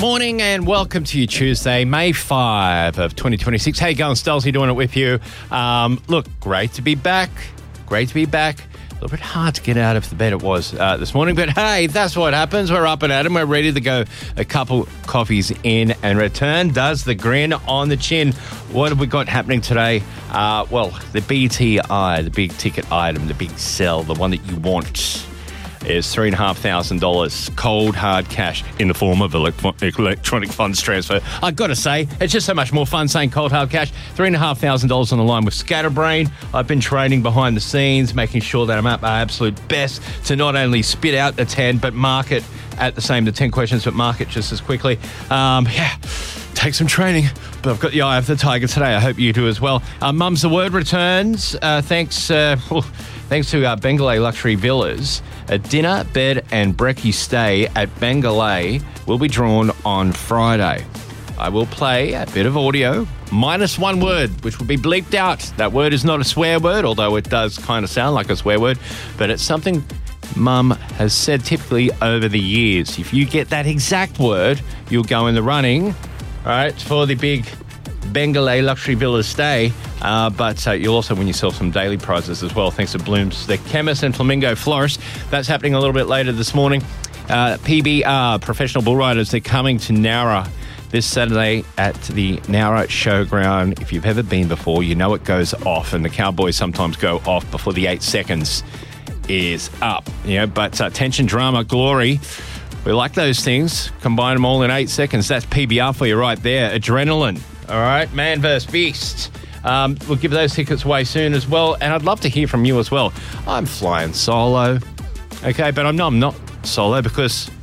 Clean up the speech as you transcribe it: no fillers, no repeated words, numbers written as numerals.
Morning and welcome to your Tuesday, May 5 of 2026. Hey, going, Stelsey doing it with you. Look, great to be back. Great to be back. A little bit hard to get out of the bed it was this morning, but hey, that's what happens. We're up and at 'em. We're ready to go. A couple coffees in and return. Does the grin on the chin. What have we got happening today? Well, the BTI, the big ticket item, the big sell, the one that you want, is $3,500 cold hard cash in the form of electronic funds transfer. I've got to say, it's just so much more fun saying cold hard cash. $3,500 on the line with Scatterbrain. I've been training behind the scenes, making sure that I'm at my absolute best to not only spit out the 10, but mark it at the 10 questions, but mark it just as quickly. Take some training, but I've got the eye of the tiger today. I hope you do as well. Mum's the Word returns. Thanks to Bengalay Luxury Villas. A dinner, bed and brekkie stay at Bengalay will be drawn on Friday. I will play a bit of audio, minus one word, which will be bleeped out. That word is not a swear word, although it does kind of sound like a swear word, but it's something Mum has said typically over the years. If you get that exact word, you'll go in the running, all right, for the big Bengalay Luxury Villas stay, but you'll also win yourself some daily prizes as well, thanks to Blooms, the chemist and Flamingo Florist. That's happening a little bit later this morning. PBR, Professional Bull Riders, they're coming to Nowra this Saturday at the Nowra Showground. If you've ever been before, you know it goes off, and the Cowboys sometimes go off before the 8 seconds is up. But tension, drama, glory, we like those things. Combine them all in 8 seconds. That's PBR for you right there. Adrenaline. All right, man versus beast. We'll give those tickets away soon as well, and I'd love to hear from you as well. I'm flying solo, okay, but I'm not solo because